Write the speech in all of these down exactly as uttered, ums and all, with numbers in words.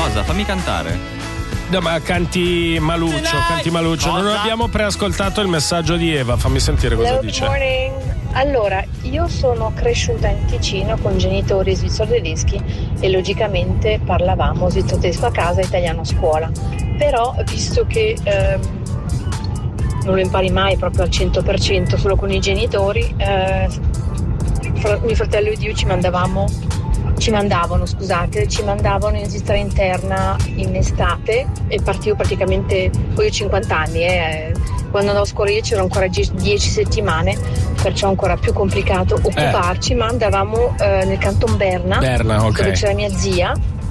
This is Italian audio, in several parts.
Cosa? Fammi cantare. No, ma canti Maluccio, canti Maluccio. Cosa? Non abbiamo preascoltato il messaggio di Eva, fammi sentire cosa Hello, dice. Good morning. Allora, io sono cresciuta in Ticino con genitori svizzero-tedeschi e logicamente parlavamo svizzero-tedesco a casa e italiano a scuola. Però, visto che ehm, non lo impari mai proprio al cento per cento solo con i genitori, eh, fra- mio fratello ed io ci mandavamo ci mandavano, scusate, ci mandavano in visita interna in estate e partivo praticamente, poi io ho cinquanta anni, eh, quando andavo a scuola io c'ero ancora dieci settimane, perciò ancora più complicato occuparci, eh. ma andavamo eh, nel canton Berna, Berna okay. dove c'era mia zia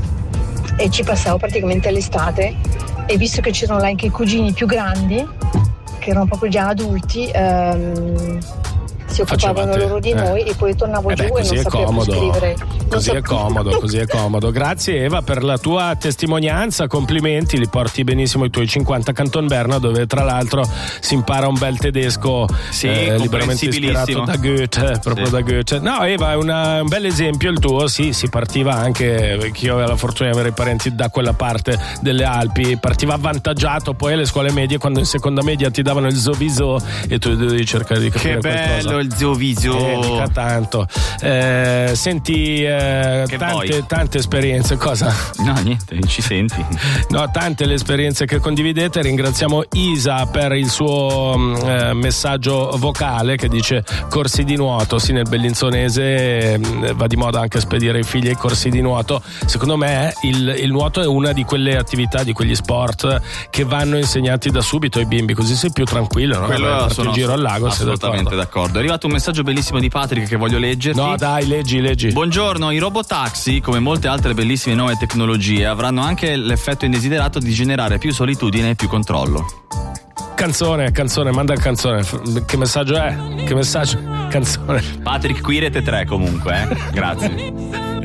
e ci passavo praticamente l'estate e visto che c'erano là anche i cugini più grandi, che erano proprio già adulti, ehm, si occupavano Facevate, loro di eh. noi e poi tornavo eh giù beh, e non sapevo più scrivere. Non così so è comodo, così è comodo. Grazie Eva per la tua testimonianza, complimenti, li porti benissimo i tuoi cinquanta Canton Berna, dove tra l'altro si impara un bel tedesco, sì, eh, liberamente ispirato da Goethe, proprio sì. da Goethe. No Eva, è una, un bel esempio il tuo, sì, si partiva anche, perché io avevo la fortuna di avere i parenti da quella parte delle Alpi, partiva avvantaggiato, poi alle scuole medie quando in seconda media ti davano il zoviso e tu dovevi cercare di capire che qualcosa. Bello il zoviso. Eh, mica tanto. Eh, senti eh, tante, tante esperienze. Cosa? No, niente, ci senti. No, tante le esperienze che condividete. Ringraziamo Isa per il suo eh, messaggio vocale che dice corsi di nuoto. Sì, nel bellinzonese eh, va di moda anche spedire i figli ai corsi di nuoto. Secondo me il, il nuoto è una di quelle attività, di quegli sport che vanno insegnati da subito ai bimbi, così sei più tranquillo, no? Quello sono il giro al lago. Assolutamente d'accordo. È arrivato un messaggio bellissimo di Patrick che voglio leggerti. No dai, leggi, leggi. Buongiorno, i robotaxi, come molte altre bellissime nuove tecnologie, avranno anche l'effetto indesiderato di generare più solitudine e più controllo. Canzone, canzone, manda il canzone. Che messaggio è? Che messaggio? Canzone. Patrick qui Rete tre comunque, eh? Grazie.